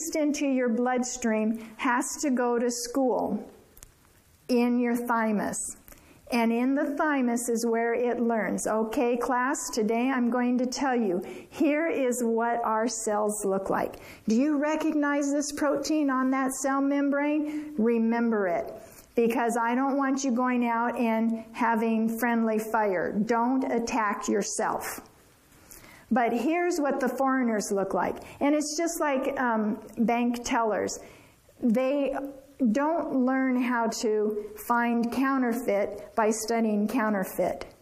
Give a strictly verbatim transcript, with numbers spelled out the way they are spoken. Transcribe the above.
introduced into your bloodstream has to go to school in your thymus. And in the thymus is where it learns. Okay, class, today I'm going to tell you, here is what our cells look like. Do you recognize this protein on that cell membrane? Remember it, because I don't want you going out and having friendly fire. Don't attack yourself. But here's what the foreigners look like. And it's just like um, bank tellers. They don't learn how to find counterfeit by studying counterfeit.